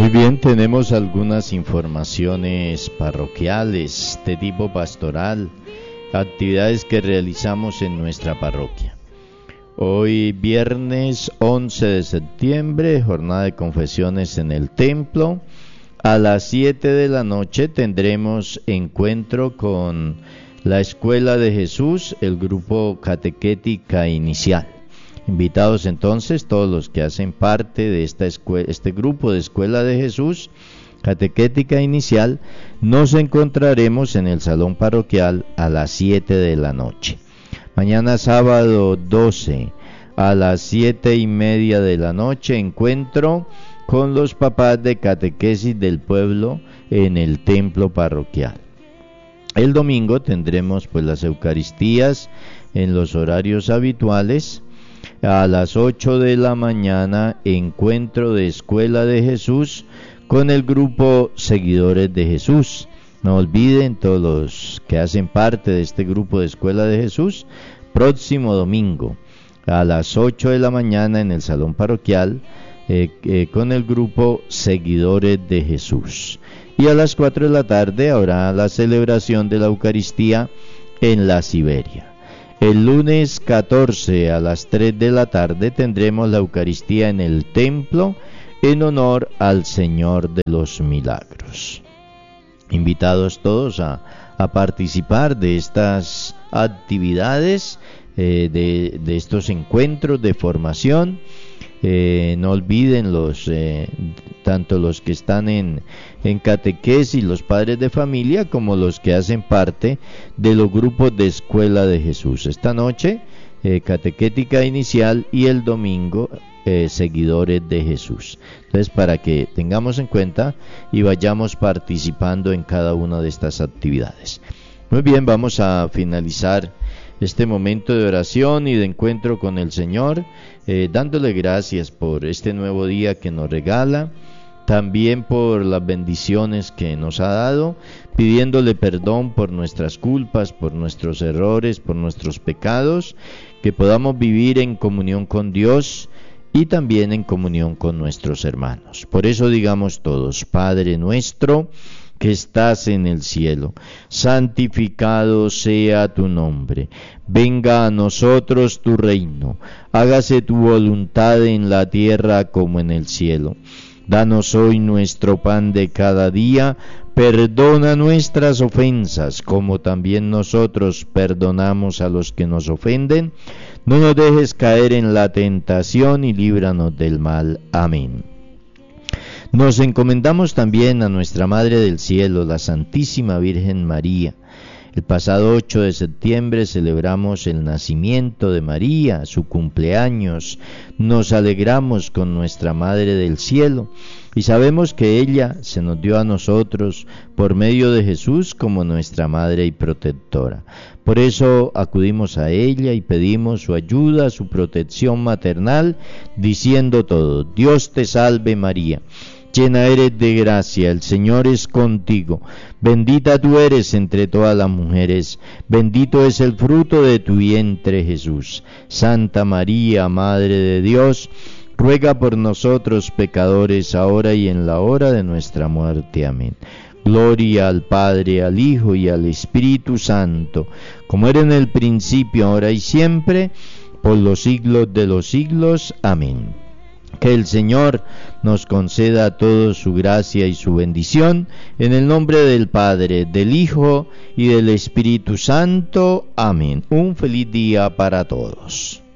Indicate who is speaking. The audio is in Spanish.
Speaker 1: bien, tenemos algunas informaciones parroquiales de tipo pastoral, actividades que realizamos en nuestra parroquia. Hoy viernes 11 de septiembre, jornada de confesiones en el templo. A las 7 de la noche tendremos encuentro con la Escuela de Jesús, el grupo Catequética Inicial. Invitados entonces todos los que hacen parte de este grupo de Escuela de Jesús, Catequética Inicial. Nos encontraremos en el salón parroquial a las 7 de la noche. Mañana sábado 12 a las 7:30 de la noche, encuentro con los papás de catequesis del pueblo en el templo parroquial. El domingo tendremos las Eucaristías en los horarios habituales. A las 8 de la mañana, encuentro de Escuela de Jesús con el grupo Seguidores de Jesús. No olviden, todos los que hacen parte de este grupo de Escuela de Jesús, próximo domingo a las 8 de la mañana en el salón parroquial con el grupo Seguidores de Jesús. Y a las 4 de la tarde habrá la celebración de la Eucaristía en la Siberia. El lunes 14 a las 3 de la tarde tendremos la Eucaristía en el templo en honor al Señor de los Milagros. Invitados todos a participar de estas actividades, de estos encuentros de formación. No olviden tanto los que están en catequesis, los padres de familia, como los que hacen parte de los grupos de Escuela de Jesús. Esta noche, Catequética Inicial, y el domingo, Seguidores de Jesús. Entonces, para que tengamos en cuenta y vayamos participando en cada una de estas actividades. Muy bien, vamos a finalizar este momento de oración y de encuentro con el Señor, dándole gracias por este nuevo día que nos regala, también por las bendiciones que nos ha dado, pidiéndole perdón por nuestras culpas, por nuestros errores, por nuestros pecados, que podamos vivir en comunión con Dios y también en comunión con nuestros hermanos. Por eso digamos todos: Padre nuestro que estás en el cielo, santificado sea tu nombre, venga a nosotros tu reino, hágase tu voluntad en la tierra como en el cielo. Danos hoy nuestro pan de cada día, perdona nuestras ofensas, como también nosotros perdonamos a los que nos ofenden. No nos dejes caer en la tentación y líbranos del mal. Amén. Nos encomendamos también a nuestra Madre del Cielo, la Santísima Virgen María. El pasado 8 de septiembre celebramos el nacimiento de María, su cumpleaños. Nos alegramos con nuestra Madre del Cielo y sabemos que ella se nos dio a nosotros por medio de Jesús como nuestra Madre y protectora. Por eso acudimos a ella y pedimos su ayuda, su protección maternal, diciendo todo: Dios te salve María, llena eres de gracia, el Señor es contigo, bendita tú eres entre todas las mujeres, bendito es el fruto de tu vientre Jesús. Santa María, Madre de Dios, ruega por nosotros pecadores, ahora y en la hora de nuestra muerte. Amén. Gloria al Padre, al Hijo y al Espíritu Santo, como era en el principio, ahora y siempre, por los siglos de los siglos. Amén. Que el Señor nos conceda a todos su gracia y su bendición, en el nombre del Padre, del Hijo y del Espíritu Santo. Amén. Un feliz día para todos.